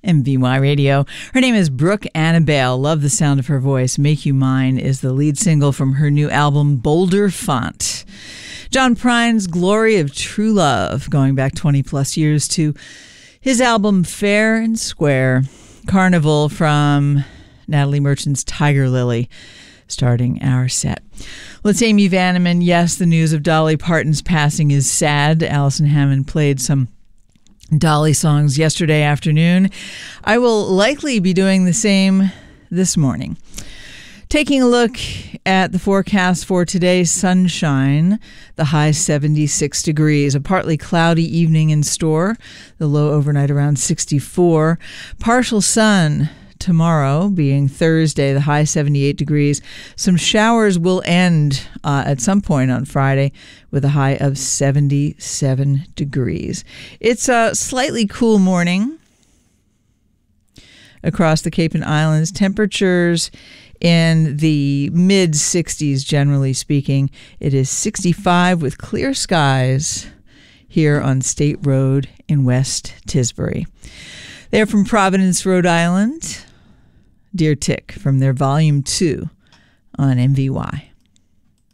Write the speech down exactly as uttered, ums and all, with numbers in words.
M V Y Radio. Her name is Brooke Annabelle. Love the sound of her voice. Make You Mine is the lead single from her new album, Boulder Font. John Prine's Glory of True Love, going back twenty plus years to his album Fair and Square. Carnival from Natalie Merchant's Tiger Lily, starting our set. Well, it's Amy Vanneman. Yes, the news of Dolly Parton's passing is sad. Alison Hammond played some Dolly songs yesterday afternoon. I will likely be doing the same this morning. Taking a look at the forecast for today, sunshine, the high seventy-six degrees, a partly cloudy evening in store, the low overnight around sixty-four, partial sun tomorrow, being Thursday, the high seventy-eight degrees. Some showers will end uh, at some point on Friday with a high of seventy-seven degrees. It's a slightly cool morning across the Cape and Islands. Temperatures in the mid sixties, generally speaking. It is sixty-five with clear skies here on State Road in West Tisbury. They're from Providence, Rhode Island. Dear Tick from their Volume two on M V Y.